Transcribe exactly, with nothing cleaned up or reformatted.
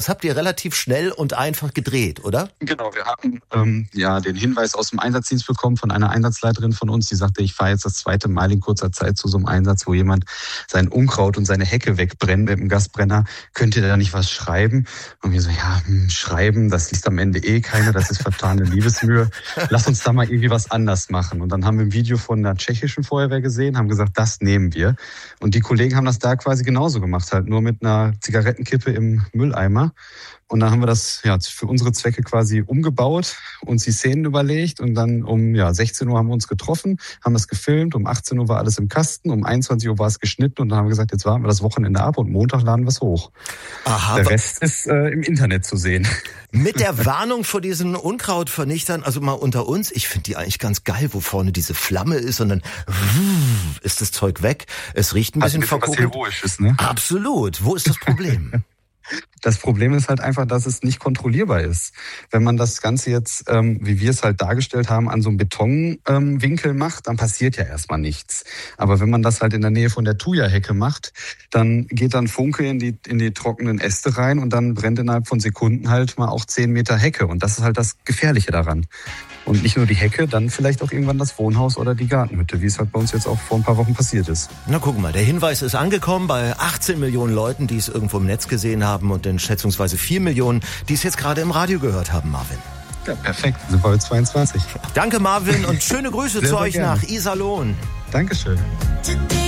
das habt ihr relativ schnell und einfach gedreht, oder? Genau, wir hatten ähm, ja den Hinweis aus dem Einsatzdienst bekommen von einer Einsatzleiterin von uns, die sagte, ich fahre jetzt das zweite Mal in kurzer Zeit zu so einem Einsatz, wo jemand sein Unkraut und seine Hecke wegbrennt mit dem Gasbrenner. Könnt ihr da nicht was schreiben? Und wir so, ja, hm, schreiben, das liest am Ende eh keiner, das ist vertane Liebesmühe. Lass uns da mal irgendwie was anders machen. Und dann haben wir ein Video von der tschechischen Feuerwehr gesehen, haben gesagt, das nehmen wir. Und die Kollegen haben das da quasi genauso gemacht, halt nur mit einer Zigarettenkippe im Mülleimer. Und dann haben wir das ja für unsere Zwecke quasi umgebaut, uns die Szenen überlegt und dann um ja sechzehn Uhr haben wir uns getroffen, haben das gefilmt, um achtzehn Uhr war alles im Kasten, um einundzwanzig Uhr war es geschnitten und dann haben wir gesagt, jetzt warten wir das Wochenende ab und Montag laden wir es hoch. Aha, der Rest ist äh, im Internet zu sehen. Mit der Warnung vor diesen Unkrautvernichtern, also mal unter uns, ich finde die eigentlich ganz geil, wo vorne diese Flamme ist und dann ist das Zeug weg. Es riecht ein bisschen verkokelt. Was Heroisches, ne? Absolut. Wo ist das Problem? Das Problem ist halt einfach, dass es nicht kontrollierbar ist. Wenn man das Ganze jetzt, ähm, wie wir es halt dargestellt haben, an so einem Betonwinkel ähm, macht, dann passiert ja erstmal nichts. Aber wenn man das halt in der Nähe von der Thuja-Hecke macht, dann geht dann Funke in die, in die trockenen Äste rein und dann brennt innerhalb von Sekunden halt mal auch zehn Meter Hecke. Und das ist halt das Gefährliche daran. Und nicht nur die Hecke, dann vielleicht auch irgendwann das Wohnhaus oder die Gartenhütte, wie es halt bei uns jetzt auch vor ein paar Wochen passiert ist. Na guck mal, der Hinweis ist angekommen bei achtzehn Millionen Leuten, die es irgendwo im Netz gesehen haben und den schätzungsweise vier Millionen, die es jetzt gerade im Radio gehört haben, Marvin. Ja, perfekt. Sind wir heute zweiundzwanzig. Danke, Marvin, und schöne Grüße sehr, zu sehr euch gerne. nach Iserlohn. Dankeschön.